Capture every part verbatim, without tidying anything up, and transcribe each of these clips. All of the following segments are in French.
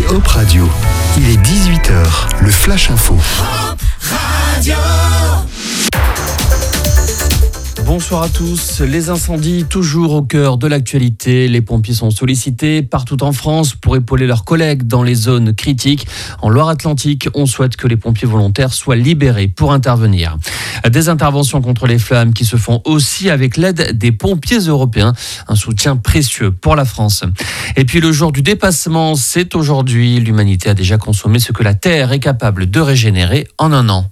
Hop Radio. Il est dix-huit heures, le Flash Info. Hop Radio. Bonsoir à tous. Les incendies toujours au cœur de l'actualité. Les pompiers sont sollicités partout en France pour épauler leurs collègues dans les zones critiques. En Loire-Atlantique, on souhaite que les pompiers volontaires soient libérés pour intervenir. Des interventions contre les flammes qui se font aussi avec l'aide des pompiers européens. Un soutien précieux pour la France. Et puis le jour du dépassement, c'est aujourd'hui. L'humanité a déjà consommé ce que la Terre est capable de régénérer en un an.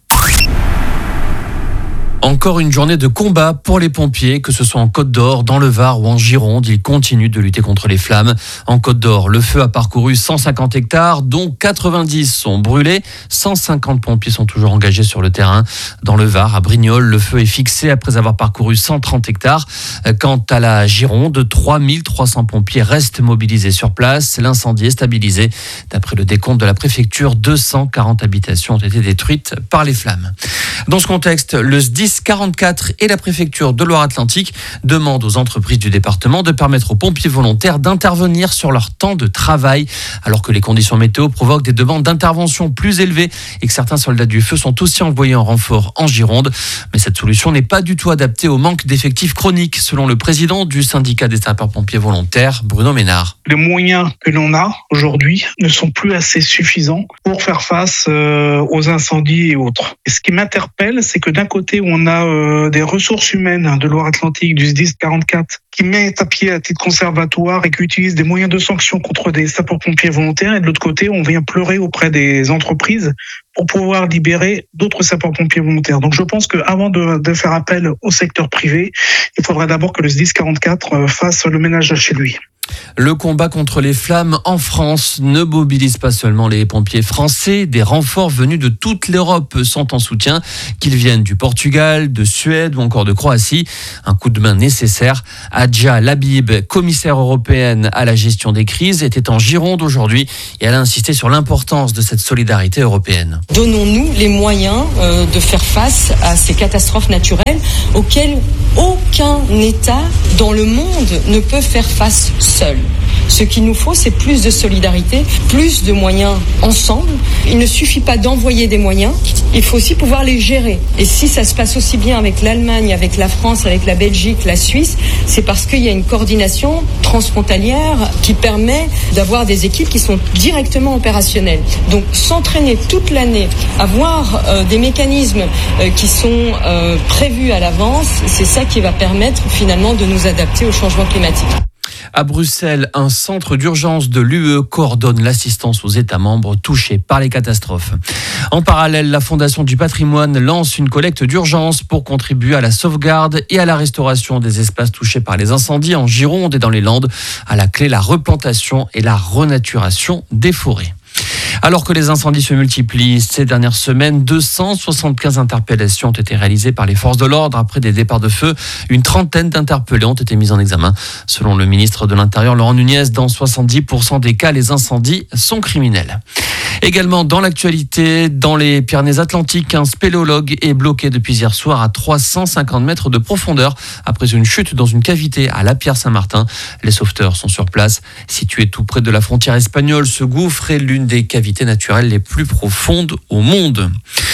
Encore une journée de combat pour les pompiers, que ce soit en Côte d'Or, dans le Var ou en Gironde. Ils continuent de lutter contre les flammes. En Côte d'Or, le feu a parcouru cent cinquante hectares, dont quatre-vingt-dix sont brûlés. cent cinquante pompiers sont toujours engagés sur le terrain. Dans le Var, à Brignoles, le feu est fixé après avoir parcouru cent trente hectares. Quant à la Gironde, trois mille trois cents pompiers restent mobilisés sur place. L'incendie est stabilisé. D'après le décompte de la préfecture, deux cent quarante habitations ont été détruites par les flammes. Dans ce contexte, le S D I S quarante-quatre et la préfecture de Loire-Atlantique demandent aux entreprises du département de permettre aux pompiers volontaires d'intervenir sur leur temps de travail, alors que les conditions météo provoquent des demandes d'intervention plus élevées et que certains soldats du feu sont aussi envoyés en renfort en Gironde. Mais cette solution n'est pas du tout adaptée au manque d'effectifs chroniques, selon le président du syndicat des sapeurs-pompiers volontaires, Bruno Ménard. Les moyens que l'on a aujourd'hui ne sont plus assez suffisants pour faire face euh, aux incendies et autres. Et ce qui m'interpelle, c'est que d'un côté, on a euh, des ressources humaines de Loire-Atlantique, du S D I S quarante-quatre, qui mettent à pied à titre conservatoire et qui utilisent des moyens de sanction contre des sapeurs-pompiers volontaires. Et de l'autre côté, on vient pleurer auprès des entreprises pour pouvoir libérer d'autres sapeurs-pompiers volontaires. Donc je pense qu'avant de, de faire appel au secteur privé, il faudrait d'abord que le S D I S quarante-quatre fasse le ménage chez lui. Le combat contre les flammes en France ne mobilise pas seulement les pompiers français. Des renforts venus de toute l'Europe sont en soutien, qu'ils viennent du Portugal, de Suède ou encore de Croatie. Un coup de main nécessaire. Adja Labib, commissaire européenne à la gestion des crises, était en Gironde aujourd'hui et elle a insisté sur l'importance de cette solidarité européenne. Donnons-nous les moyens euh, de faire face à ces catastrophes naturelles auxquelles aucun État dans le monde ne peut faire face seul. Ce qu'il nous faut, c'est plus de solidarité, plus de moyens ensemble. Il ne suffit pas d'envoyer des moyens, il faut aussi pouvoir les gérer. Et si ça se passe aussi bien avec l'Allemagne, avec la France, avec la Belgique, la Suisse, c'est parce qu'il y a une coordination transfrontalière qui permet d'avoir des équipes qui sont directement opérationnelles. Donc s'entraîner toute l'année, avoir euh, des mécanismes euh, qui sont euh, prévus à l'avance, c'est ça qui va permettre finalement de nous adapter au changement climatique. À Bruxelles, un centre d'urgence de l'U E coordonne l'assistance aux États membres touchés par les catastrophes. En parallèle, la Fondation du patrimoine lance une collecte d'urgence pour contribuer à la sauvegarde et à la restauration des espaces touchés par les incendies en Gironde et dans les Landes. À la clé, la replantation et la renaturation des forêts. Alors que les incendies se multiplient ces dernières semaines, deux cent soixante-quinze interpellations ont été réalisées par les forces de l'ordre après des départs de feu. Une trentaine d'interpellés ont été mis en examen. Selon le ministre de l'Intérieur, Laurent Nunez, dans soixante-dix pour cent des cas, les incendies sont criminels. Également dans l'actualité, dans les Pyrénées-Atlantiques, un spéléologue est bloqué depuis hier soir à trois cent cinquante mètres de profondeur après une chute dans une cavité à La Pierre-Saint-Martin. Les sauveteurs sont sur place. Situé tout près de la frontière espagnole, ce gouffre est l'une des cavités naturelles les plus profondes au monde.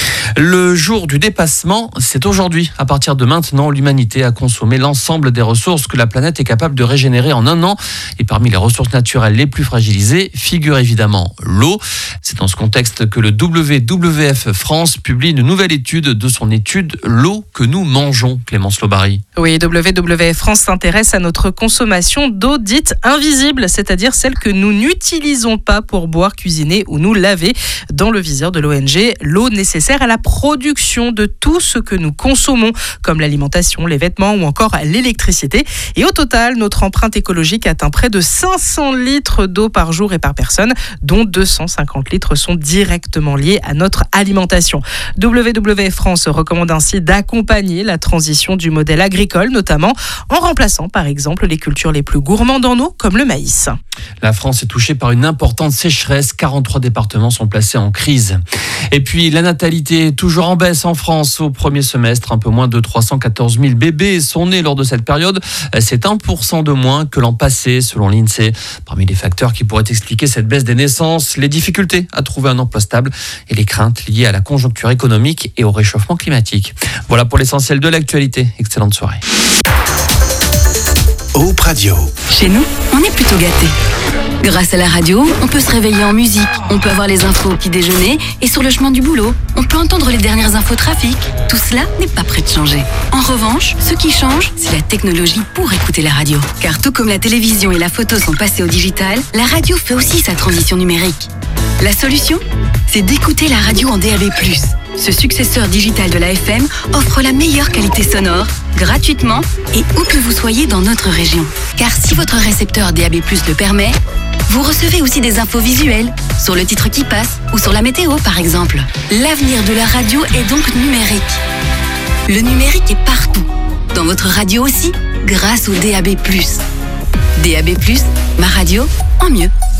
Le jour du dépassement, c'est aujourd'hui. À partir de maintenant, l'humanité a consommé l'ensemble des ressources que la planète est capable de régénérer en un an. Et parmi les ressources naturelles les plus fragilisées figure évidemment l'eau. C'est dans ce contexte que le W W F France publie une nouvelle étude de son étude « L'eau que nous mangeons », Clémence Lobary. Oui, W W F France s'intéresse à notre consommation d'eau dite invisible, c'est-à-dire celle que nous n'utilisons pas pour boire, cuisiner ou nous laver. Dans le viseur de l'O N G, l'eau nécessaire à la production de tout ce que nous consommons, comme l'alimentation, les vêtements ou encore l'électricité. Et au total, notre empreinte écologique atteint près de cinq cents litres d'eau par jour et par personne, dont deux cent cinquante litres sont directement liés à notre alimentation. W W F France recommande ainsi d'accompagner la transition du modèle agricole, notamment en remplaçant par exemple les cultures les plus gourmandes en eau, comme le maïs. La France est touchée par une importante sécheresse. quarante-trois départements sont placés en crise. Et puis la natalité est toujours en baisse en France au premier semestre. Un peu moins de trois cent quatorze mille bébés sont nés lors de cette période. C'est un pour cent de moins que l'an passé, selon l'INSEE. Parmi les facteurs qui pourraient expliquer cette baisse des naissances, les difficultés à trouver un emploi stable et les craintes liées à la conjoncture économique et au réchauffement climatique. Voilà pour l'essentiel de l'actualité. Excellente soirée. Aube Radio. Chez nous, on est plutôt gâtés. Grâce à la radio, on peut se réveiller en musique, on peut avoir les infos au petit déjeuner et sur le chemin du boulot, on peut entendre les dernières infos trafic. Tout cela n'est pas prêt de changer. En revanche, ce qui change, c'est la technologie pour écouter la radio. Car tout comme la télévision et la photo sont passés au digital, la radio fait aussi sa transition numérique. La solution, c'est d'écouter la radio en D A B plus. Ce successeur digital de la F M offre la meilleure qualité sonore, gratuitement et où que vous soyez dans notre région. Car si votre récepteur D A B plus le permet, vous recevez aussi des infos visuelles, sur le titre qui passe ou sur la météo par exemple. L'avenir de la radio est donc numérique. Le numérique est partout, dans votre radio aussi, grâce au D A B plus. D A B plus, ma radio en mieux.